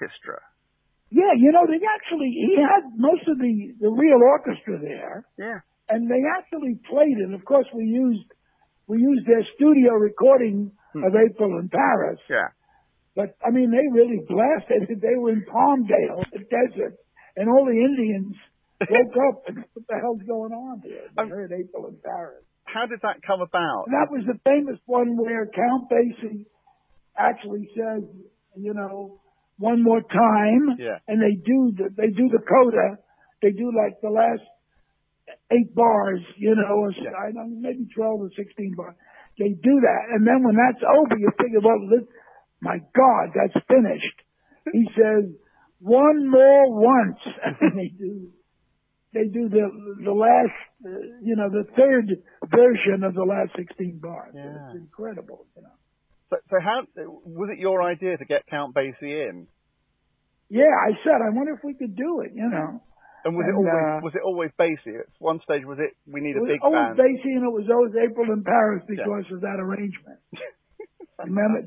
orchestra. Yeah, he had most of the real orchestra there. Yeah. And they actually played it. Of course, we used their studio recording of April in Paris. Yeah. But, I mean, they really blasted it. They were in Palmdale, the desert, and all the Indians woke up and what the hell's going on here? They heard April in Paris. How did that come about? And that was the famous one where Count Basie actually says, one more time. Yeah. And they do the coda. They do like the last 8 bars, or I don't know, maybe 12 or 16 bars. They do that. And then when that's over, you figure, well, my God, that's finished. He says, one more once. And they do the last, the third version of the last 16 bars. Yeah. It's incredible, So how was it your idea to get Count Basie in? Yeah, I said, I wonder if we could do it, And was it always Basie? At one stage, was it we need a big band? It was always Basie, and it was always April in Paris because of that arrangement. Remember?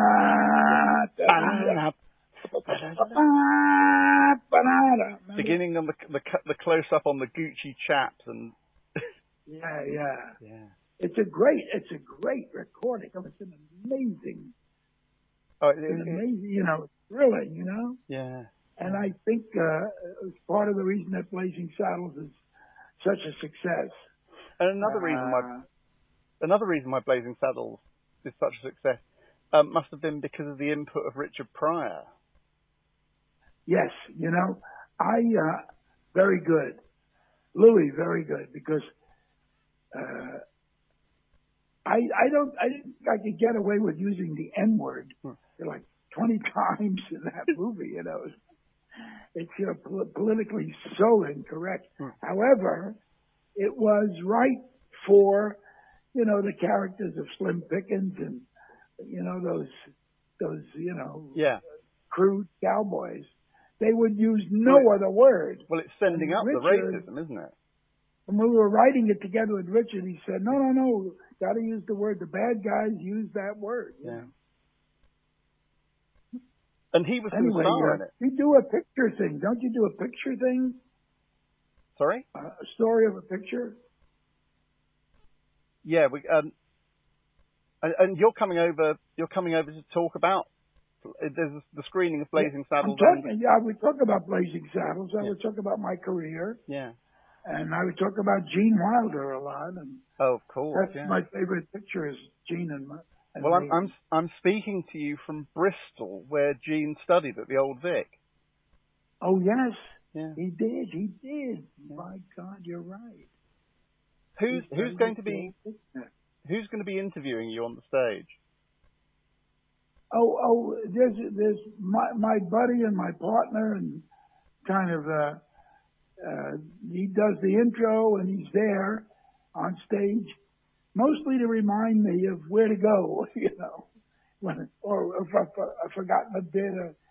Beginning on the close up on the Gucci chaps and. Yeah. It's a great recording. It's an amazing. Amazing, thrilling, Yeah. And I think it was part of the reason that Blazing Saddles is such a success. And another reason why Blazing Saddles is such a success must have been because of the input of Richard Pryor. Yes, very good. Louis, very good, because I didn't think I could get away with using the N-word like 20 times in that movie, It's politically so incorrect. Well, it was right for, the characters of Slim Pickens and, those crude cowboys. They would use no other word. Well, it's sending up the racism, isn't it? When we were writing it together with Richard, he said, no, got to use the word. The bad guys use that word. Yeah. And he was the star in it. You do a picture thing. Don't you do a picture thing? Sorry? A story of a picture? Yeah, and you're coming over to talk about there's the screening of Blazing Saddles. I would talk about Blazing Saddles. I would talk about my career. Yeah. And I would talk about Gene Wilder a lot. And of course. That's my favorite picture is Gene and well, I'm speaking to you from Bristol, where Gene studied at the Old Vic. Oh yes, yeah. He did. Yeah. My God, you're right. Who's going to be interviewing you on the stage? Oh, there's my buddy and my partner, and kind of he does the intro, and he's there on stage. Mostly to remind me of where to go, or if I've forgotten a bit,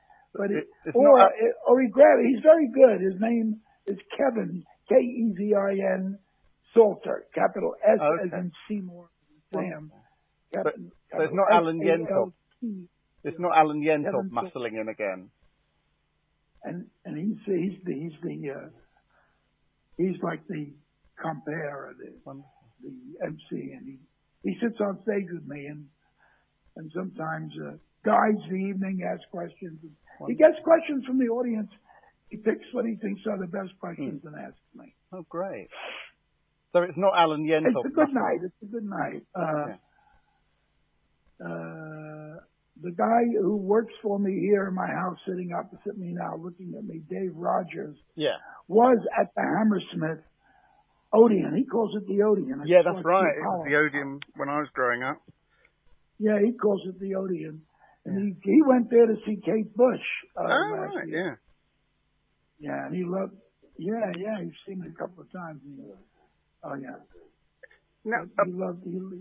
or regret it. He's very good. His name is Kevin, K-E-V-I-N, Salter, capital S as in Seymour, Sam. So it's not Alan Yentop. It's not Alan Yentop muscling in again. And he's like the compere of the MC, and he sits on stage with me and sometimes guides the evening, asks questions. He gets questions from the audience. He picks what he thinks are the best questions and asks me. Oh, great. So it's not Alan Yentop. It's a good night. The guy who works for me here in my house, sitting opposite me now, looking at me, Dave Rogers, was at the Hammersmith Odeon. He calls it the Odeon. Yeah, that's right. It was the Odeon when I was growing up. Yeah, he calls it the Odeon. And he went there to see Kate Bush. Right, year. Yeah, and he loved. Yeah, he's seen it a couple of times. Now, he loved.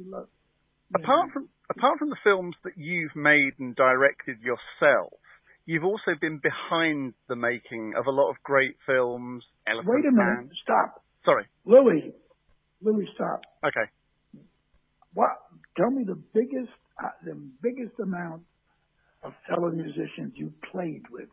Apart from the films that you've made and directed yourself, you've also been behind the making of a lot of great films. Wait a minute. Stop. Sorry. Louis, stop. Okay. What? Tell me the biggest amount of fellow musicians you played with.